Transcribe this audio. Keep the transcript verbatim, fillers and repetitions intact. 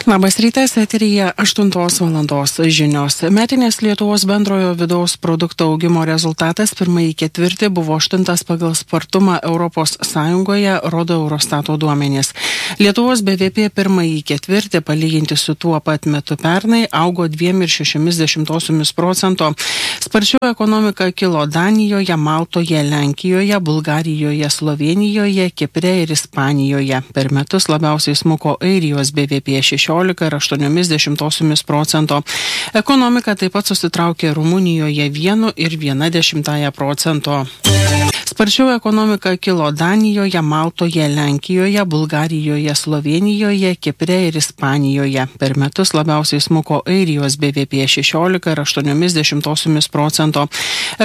Labas rytas, eteryje aštuntos valandos žinios. Metinės Lietuvos bendrojo vidaus produkto augimo rezultatas pirmąjį ketvirtį buvo aštuntas pagal spartumą Europos Sąjungoje, rodo Eurostato duomenys. Lietuvos B V P pirmąjį ketvirtį, palyginti su tuo pat metu pernai, augo dviem ir šešiomis dešimtosiomis procento. Sparčiau ekonomika kilo Danijoje, Maltoje, Lenkijoje, Bulgarijoje, Slovėnijoje, Kipre ir Ispanijoje. Per metus labiausiai smuko Airijos B V P šešiolika ir aštuoniomis dešimtosiomis procento. Ekonomika taip pat susitraukė Rumunijoje vienu ir viena dešimtąją procento. Sparčiau ekonomika kilo Danijoje, Maltoje, Lenkijoje, Bulgarijoje, Slovėnijoje, Kipre ir Ispanijoje. Per metus labiausiai smuko Airijos B V P šešiolika ir aštuoniomis dešimtosiomis procento.